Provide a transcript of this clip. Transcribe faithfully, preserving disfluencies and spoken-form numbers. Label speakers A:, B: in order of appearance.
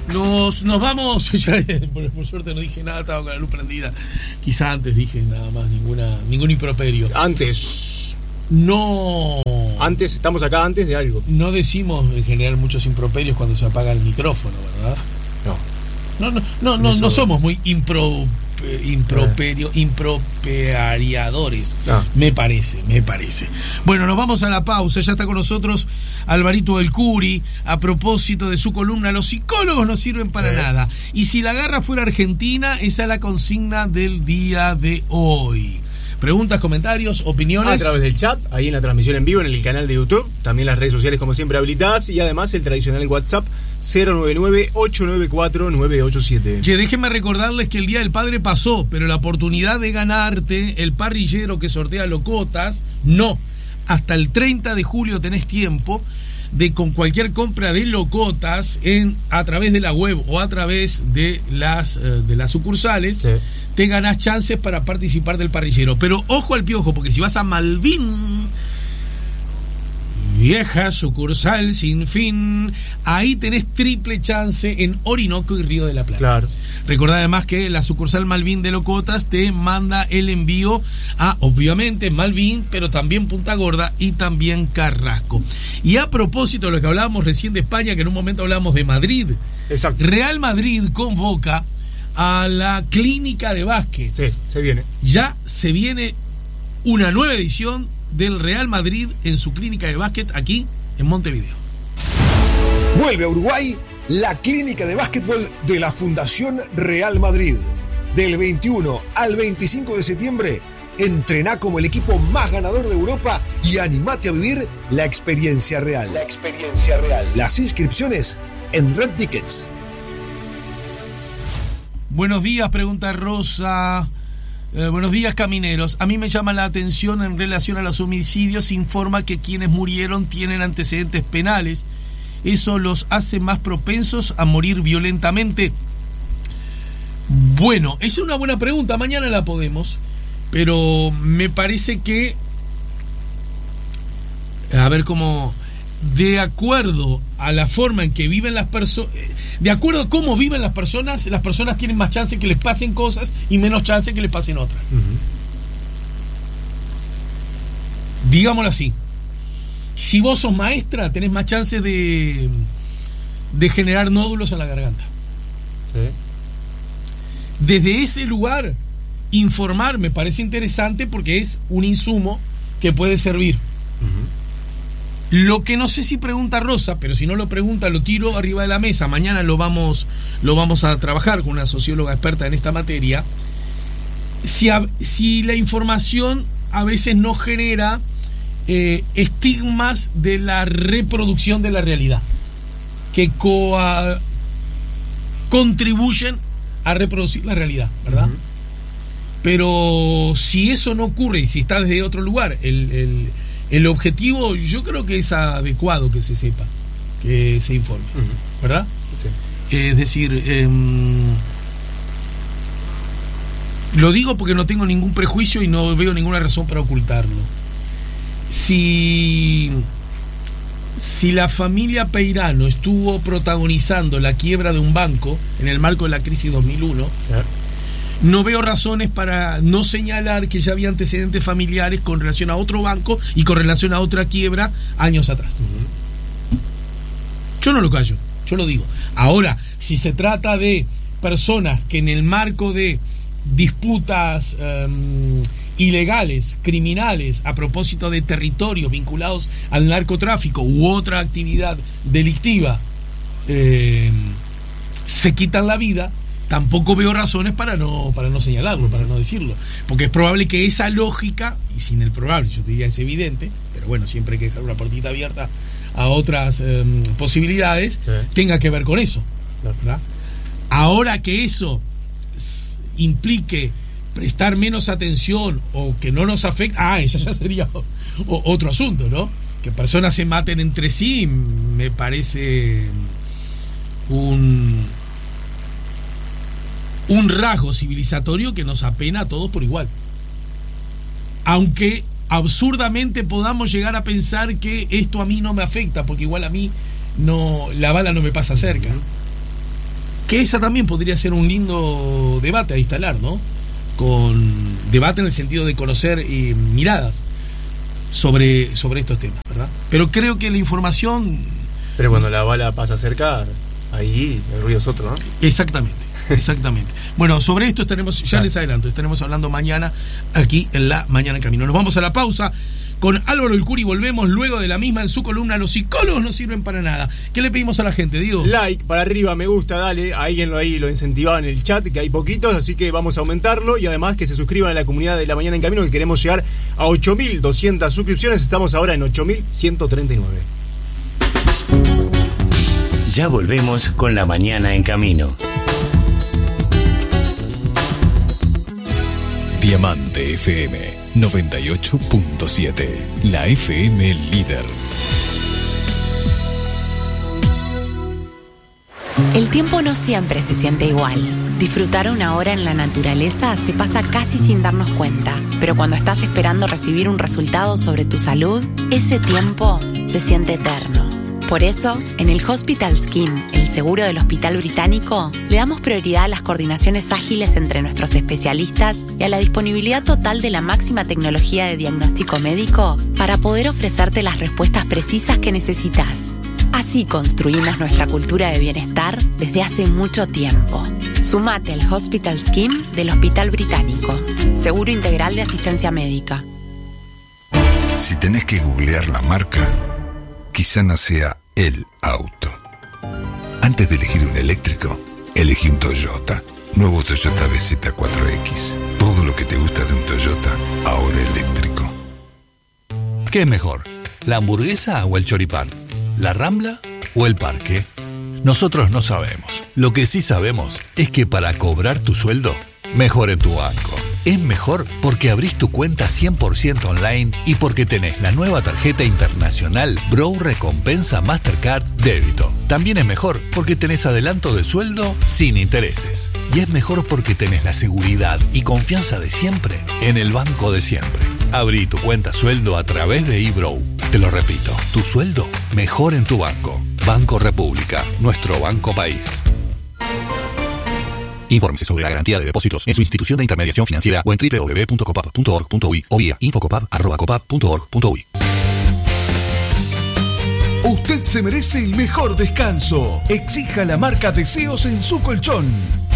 A: Nos, nos vamos. Ya, por, por suerte no dije nada, estaba con la luz prendida. Quizá antes dije nada más, ninguna, ningún improperio.
B: Antes.
A: No.
B: Antes, estamos acá antes de algo.
A: No decimos en general muchos improperios cuando se apaga el micrófono, ¿verdad?
B: No.
A: No, no, no, no, no somos muy impro, improperio,
B: eh.
A: improperiadores.
B: No.
A: Me parece, me parece. Bueno, nos vamos a la pausa. Ya está con nosotros Alvarito del Curi. A propósito de su columna, los psicólogos no sirven para eh. nada. Y si la garra fuera argentina, esa es la consigna del día de hoy. Preguntas, comentarios, opiniones.
B: A través del chat, ahí en la transmisión en vivo, en el canal de YouTube. También las redes sociales, como siempre, habilitadas. Y además el tradicional WhatsApp cero nueve nueve, ocho nueve cuatro, nueve ocho siete.
A: Che, déjenme recordarles que el Día del Padre pasó, pero la oportunidad de ganarte el parrillero que sortea Locotas, no. Hasta el treinta de julio tenés tiempo de, con cualquier compra de Locotas en, a través de la web o a través de las, eh, de las sucursales, sí, te ganás chances para participar del parrillero. Pero ojo al piojo, porque si vas a Malvin, vieja sucursal sin fin, ahí tenés triple chance en Orinoco y Río de la Plata.
B: Claro.
A: Recordá además que la sucursal Malvin de Locotas te manda el envío a, obviamente, Malvin, pero también Punta Gorda y también Carrasco. Y a propósito de lo que hablábamos recién de España, que en un momento hablábamos de Madrid.
B: Exacto.
A: Real Madrid convoca a la clínica de básquet.
B: Sí, se viene.
A: Ya se viene una nueva edición del Real Madrid en su clínica de básquet aquí en Montevideo.
C: Vuelve a Uruguay la clínica de básquetbol de la Fundación Real Madrid. Del veintiuno al veinticinco de septiembre, entrená como el equipo más ganador de Europa y animate a vivir la experiencia real. La experiencia real. Las inscripciones en Red Tickets.
A: Buenos días, pregunta Rosa. Eh, buenos días, camineros. A mí me llama la atención en relación a los homicidios. Informa que quienes murieron tienen antecedentes penales. ¿Eso los hace más propensos a morir violentamente? Bueno, es una buena pregunta. Mañana la podemos. Pero me parece que... A ver cómo... De acuerdo a la forma en que viven las personas, de acuerdo a cómo viven las personas, las personas tienen más chance que les pasen cosas y menos chance que les pasen otras. Uh-huh. Digámoslo así. Si vos sos maestra, tenés más chance de, de generar nódulos en la garganta. ¿Sí? Desde ese lugar, informar me parece interesante porque es un insumo que puede servir. Uh-huh. Lo que no sé si pregunta Rosa, pero si no lo pregunta lo tiro arriba de la mesa. Mañana lo vamos, lo vamos a trabajar con una socióloga experta en esta materia. Si, a, si la información a veces no genera eh, estigmas de la reproducción de la realidad, que coa, contribuyen a reproducir la realidad, ¿verdad? Uh-huh. Pero si eso no ocurre y si está desde otro lugar, el... el El objetivo, yo creo que es adecuado que se sepa, que se informe, uh-huh, ¿verdad? Sí. Es decir, eh, lo digo porque no tengo ningún prejuicio y no veo ninguna razón para ocultarlo. Si, si la familia Peirano estuvo protagonizando la quiebra de un banco en el marco de la crisis dos mil uno, ¿sí?, no veo razones para no señalar que ya había antecedentes familiares con relación a otro banco y con relación a otra quiebra años atrás. Uh-huh. Yo no lo callo, yo lo digo. Ahora, si se trata de personas que en el marco de disputas um, ilegales, criminales, a propósito de territorios vinculados al narcotráfico u otra actividad delictiva, eh, se quitan la vida, tampoco veo razones para no, para no señalarlo, para no decirlo. Porque es probable que esa lógica, y sin el probable, yo te diría es evidente, pero bueno, siempre hay que dejar una puertita abierta a otras eh, posibilidades, sí, tenga que ver con eso, ¿verdad? Ahora que eso implique prestar menos atención o que no nos afecte, ah, eso ya sería o, otro asunto, ¿no? Que personas se maten entre sí me parece un... un rasgo civilizatorio que nos apena a todos por igual. Aunque absurdamente podamos llegar a pensar que esto a mí no me afecta, porque igual a mí no, la bala no me pasa cerca. que esa también podría ser un lindo debate a instalar, ¿no? Con debate en el sentido de conocer eh, miradas sobre, sobre estos temas, ¿verdad? Pero creo que la información...
B: Pero cuando la bala pasa cerca, ahí el ruido es otro, ¿no?
A: Exactamente, exactamente. Bueno, sobre esto estaremos, ya les adelanto, estaremos hablando mañana aquí en La Mañana en Camino. Nos vamos a la pausa con Álvaro El Curi, volvemos luego de la misma en su columna Los psicólogos no sirven para nada. ¿Qué le pedimos a la gente, Diego?
B: Like, para arriba, me gusta, dale, alguien lo ahí lo incentivaba en el chat, que hay poquitos, así que vamos a aumentarlo, y además que se suscriban a la comunidad de La Mañana en Camino, que queremos llegar a ocho mil doscientas suscripciones, estamos ahora en ocho mil ciento treinta y nueve.
D: Ya volvemos con La Mañana en Camino.
E: Diamante F M noventa y ocho punto siete, la F M líder.
F: El tiempo no siempre se siente igual. Disfrutar una hora en la naturaleza se pasa casi sin darnos cuenta, pero cuando estás esperando recibir un resultado sobre tu salud, ese tiempo se siente eterno. Por eso, en el Hospital Scheme, el seguro del Hospital Británico, le damos prioridad a las coordinaciones ágiles entre nuestros especialistas y a la disponibilidad total de la máxima tecnología de diagnóstico médico para poder ofrecerte las respuestas precisas que necesitas. Así construimos nuestra cultura de bienestar desde hace mucho tiempo. Sumate al Hospital Scheme del Hospital Británico, seguro integral de asistencia médica.
G: Si tenés que googlear la marca, quizá no sea el auto. Antes de elegir un eléctrico, elegí un Toyota. Nuevo Toyota B Z cuatro X. Todo lo que te gusta de un Toyota, ahora eléctrico.
H: ¿Qué es mejor? ¿La hamburguesa o el choripán? ¿La Rambla o el parque? Nosotros no sabemos. Lo que sí sabemos es que para cobrar tu sueldo, mejor en tu banco. Es mejor porque abrís tu cuenta cien por ciento online y porque tenés la nueva tarjeta internacional Bro Recompensa Mastercard Débito. También es mejor porque tenés adelanto de sueldo sin intereses. Y es mejor porque tenés la seguridad y confianza de siempre en el banco de siempre. Abrí tu cuenta sueldo a través de eBrow. Te lo repito, tu sueldo mejor en tu banco. Banco República, nuestro banco país. Infórmese sobre la garantía de depósitos en su institución de intermediación financiera o en doble u doble u doble u punto copap punto org punto uy o vía infocopap arroba copap punto org punto uy.
I: Usted se merece el mejor descanso. Exija la marca Deseos en su colchón.